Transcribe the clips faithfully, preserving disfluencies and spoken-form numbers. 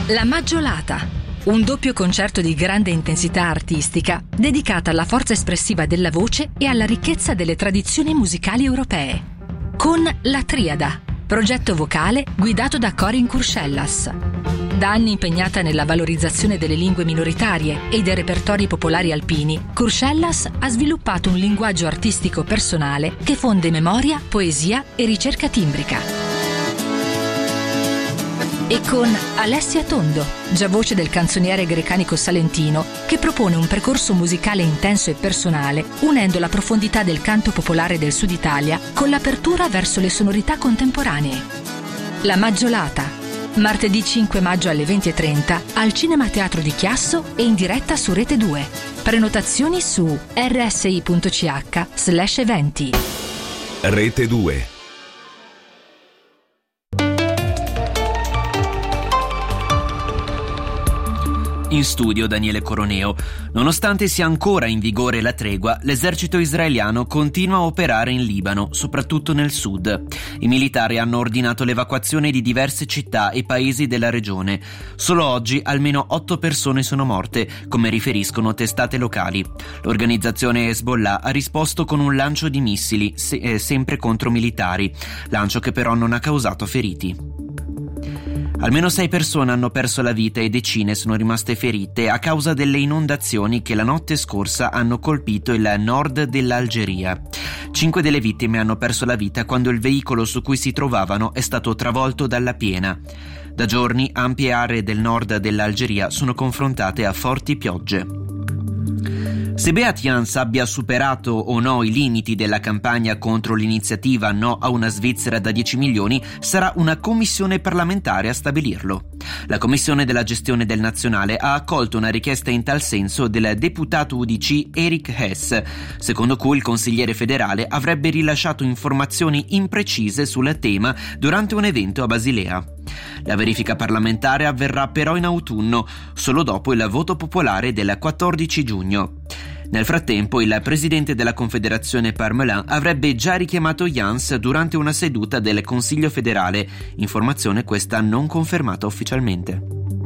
La Maggiolata, un doppio concerto di grande intensità artistica dedicata alla forza espressiva della voce e alla ricchezza delle tradizioni musicali europee. Con La Triada, progetto vocale guidato da Corin Curcellas. Da anni impegnata nella valorizzazione delle lingue minoritarie e dei repertori popolari alpini, Curcellas ha sviluppato un linguaggio artistico personale che fonde memoria, poesia e ricerca timbrica. E con Alessia Tondo, già voce del canzoniere grecanico salentino, che propone un percorso musicale intenso e personale, unendo la profondità del canto popolare del Sud Italia con l'apertura verso le sonorità contemporanee. La Maggiolata, martedì cinque maggio alle venti e trenta al Cinema Teatro di Chiasso e in diretta su Rete due. Prenotazioni su rsi.ch slash eventi. Rete due. In studio Daniele Coroneo. Nonostante sia ancora in vigore la tregua, l'esercito israeliano continua a operare in Libano, soprattutto nel sud. I militari hanno ordinato l'evacuazione di diverse città e paesi della regione. Solo oggi almeno otto persone sono morte, come riferiscono testate locali. L'organizzazione Hezbollah ha risposto con un lancio di missili, se- eh, sempre contro militari, lancio che però non ha causato feriti. Almeno sei persone hanno perso la vita e decine sono rimaste ferite a causa delle inondazioni che la notte scorsa hanno colpito il nord dell'Algeria. Cinque delle vittime hanno perso la vita quando il veicolo su cui si trovavano è stato travolto dalla piena. Da giorni ampie aree del nord dell'Algeria sono confrontate a forti piogge. Se Beat Jans abbia superato o no i limiti della campagna contro l'iniziativa No a una Svizzera da dieci milioni, sarà una commissione parlamentare a stabilirlo. La Commissione della gestione del nazionale ha accolto una richiesta in tal senso del deputato U D C Eric Hess, secondo cui il consigliere federale avrebbe rilasciato informazioni imprecise sul tema durante un evento a Basilea. La verifica parlamentare avverrà però in autunno, solo dopo il voto popolare del quattordici giugno. Nel frattempo, il presidente della Confederazione Parmelin avrebbe già richiamato Jans durante una seduta del Consiglio federale, informazione questa non confermata ufficialmente.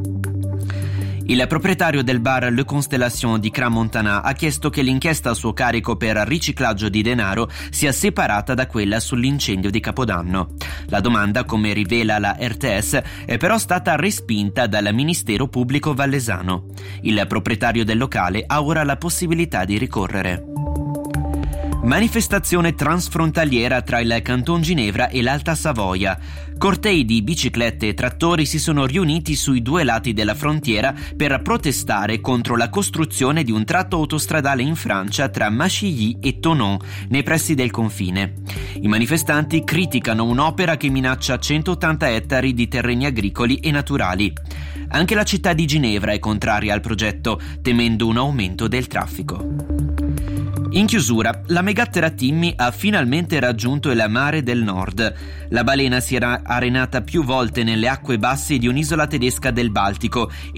Il proprietario del bar Le Constellation di Crans-Montana ha chiesto che l'inchiesta a suo carico per riciclaggio di denaro sia separata da quella sull'incendio di Capodanno. La domanda, come rivela la R T S, è però stata respinta dal Ministero Pubblico Vallesano. Il proprietario del locale ha ora la possibilità di ricorrere. Manifestazione transfrontaliera tra il Canton Ginevra e l'Alta Savoia. Cortei di biciclette e trattori si sono riuniti sui due lati della frontiera per protestare contro la costruzione di un tratto autostradale in Francia tra Machilly e Thonon, nei pressi del confine. I manifestanti criticano un'opera che minaccia centottanta ettari di terreni agricoli e naturali. Anche la città di Ginevra è contraria al progetto, temendo un aumento del traffico. In chiusura, la megattera Timmy ha finalmente raggiunto il mare del nord. La balena si era arenata più volte nelle acque basse di un'isola tedesca del Baltico